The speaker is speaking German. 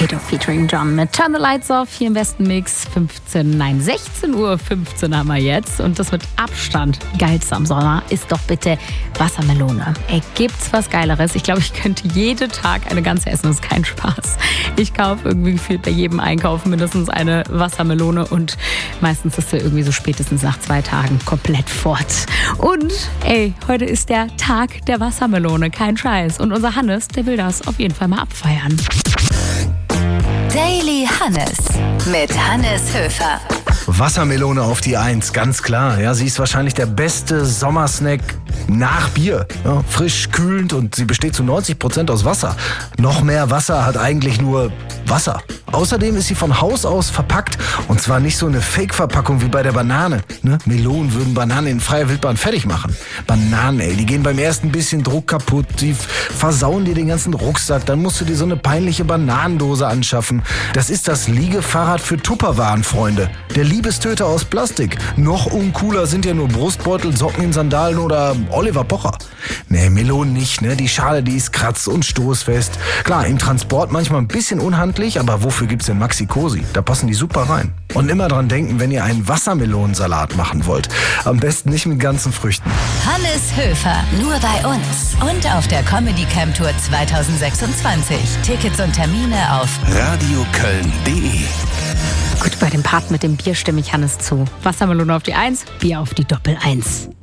Kato featuring John mit Turn the Lights Off hier im besten Mix. 16 Uhr 15 haben wir jetzt. Und das mit Abstand geilste am Sommer ist doch bitte Wassermelone. Ey, gibt's was Geileres? Ich glaube, ich könnte jeden Tag eine ganze essen. Das ist kein Spaß. Ich kaufe irgendwie gefühlt bei jedem Einkauf mindestens eine Wassermelone und meistens ist sie irgendwie so spätestens nach 2 Tagen komplett fort. Und ey, heute ist der Tag der Wassermelone. Kein Scheiß. Und unser Hannes, der will das auf jeden Fall mal abfeiern. Daily Hannes mit Hannes Höfer. Wassermelone auf die 1, ganz klar. Ja, sie ist wahrscheinlich der beste Sommersnack nach Bier. Ja, frisch, kühlend und sie besteht zu 90% aus Wasser. Noch mehr Wasser hat eigentlich nur Wasser. Außerdem ist sie von Haus aus verpackt und zwar nicht so eine Fake-Verpackung wie bei der Banane. Ne? Melonen würden Bananen in freier Wildbahn fertig machen. Bananen, ey, die gehen beim ersten bisschen Druck kaputt, die versauen dir den ganzen Rucksack, dann musst du dir so eine peinliche Bananendose anschaffen. Das ist das Liegefahrrad für Tupperwaren-Freunde. Der Liebestöter aus Plastik. Noch uncooler sind ja nur Brustbeutel, Socken in Sandalen oder Oliver Pocher. Nee, Melonen nicht, ne? Die Schale, die ist kratz- und stoßfest. Klar, im Transport manchmal ein bisschen unhandlich, aber wofür gibt's denn Maxi Cosi? Da passen die super rein. Und immer dran denken, wenn ihr einen Wassermelonensalat machen wollt. Am besten nicht mit ganzen Früchten. Hannes Höfer, nur bei uns. Und auf der Comedy Camp Tour 2026. Tickets und Termine auf radioköln.de. Gut, bei dem Part mit dem Bier stimme ich Hannes zu. Wassermelone auf die 1, Bier auf die Doppel 1.